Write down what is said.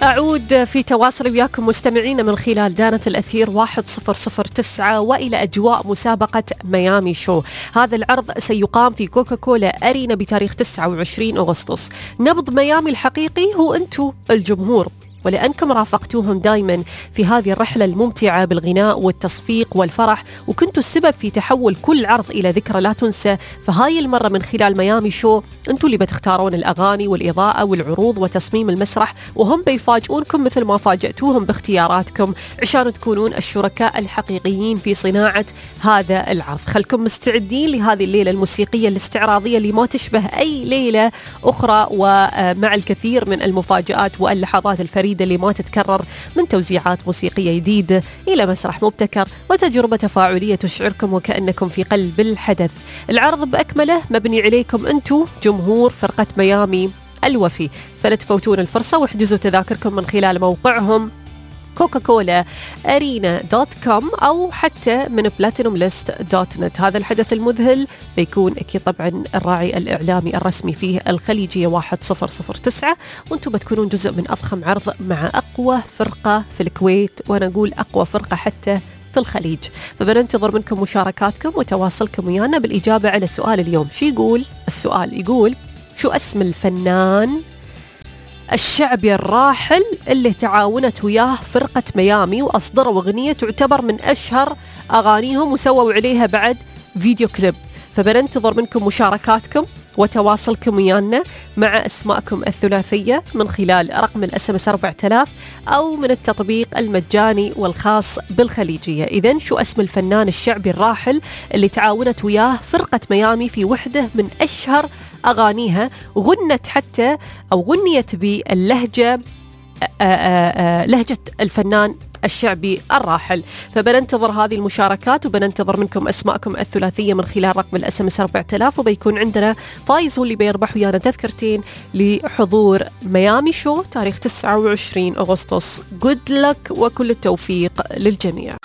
أعود في تواصل وياكم مستمعين من خلال دانة الأثير 1009 وإلى أجواء مسابقة ميامي شو. هذا العرض سيقام في كوكاكولا أرينا بتاريخ 29 أغسطس. نبض ميامي الحقيقي هو أنتو الجمهور، ولأنكم رافقتوهم دايما في هذه الرحلة الممتعة بالغناء والتصفيق والفرح، وكنتوا السبب في تحول كل عرض إلى ذكرى لا تنسى. فهاي المرة من خلال ميامي شو أنتوا اللي بتختارون الأغاني والإضاءة والعروض وتصميم المسرح، وهم بيفاجئونكم مثل ما فاجأتوهم باختياراتكم عشان تكونون الشركاء الحقيقيين في صناعة هذا العرض. خلكم مستعدين لهذه الليلة الموسيقية الاستعراضية اللي ما تشبه أي ليلة أخرى، ومع الكثير من المفاجآت واللحظات الفريدة اللي ما تتكرر، من توزيعات موسيقية جديدة إلى مسرح مبتكر وتجربة تفاعلية تشعركم وكأنكم في قلب الحدث. العرض بأكمله مبني عليكم أنتم جمهور فرقة ميامي الوفي، فلا تفوتون الفرصة واحجزوا تذاكركم من خلال موقعهم كوكاكولا arena.com أو حتى من platinumlist.net. هذا الحدث المذهل بيكون أكيد طبعا الراعي الإعلامي الرسمي فيه الخليجية 1009، وانتم بتكونون جزء من أضخم عرض مع أقوى فرقة في الكويت، وأنا أقول أقوى فرقة حتى في الخليج. فبننتظر منكم مشاركاتكم وتواصلكم ويانا بالإجابة على سؤال اليوم. شو يقول السؤال؟ يقول شو اسم الفنان الشعبي الراحل اللي تعاونت وياه فرقة ميامي وأصدروا أغنية تعتبر من أشهر أغانيهم وسووا عليها بعد فيديو كليب؟ فبننتظر منكم مشاركاتكم وتواصلكم ويانا مع أسماءكم الثلاثية من خلال رقم الSMS 4000 أو من التطبيق المجاني والخاص بالخليجية. إذن شو اسم الفنان الشعبي الراحل اللي تعاونت وياه فرقة ميامي في وحدة من أشهر أغانيها، غنت حتى أو غنيت باللهجة لهجة الفنان الشعبي الراحل؟ فبننتظر هذه المشاركات وبننتظر منكم أسماءكم الثلاثية من خلال رقم الSMS 4000، وبيكون عندنا فايز هو اللي بيربح ويانا تذكرتين لحضور ميامي شو تاريخ 29 أغسطس. Good luck وكل التوفيق للجميع.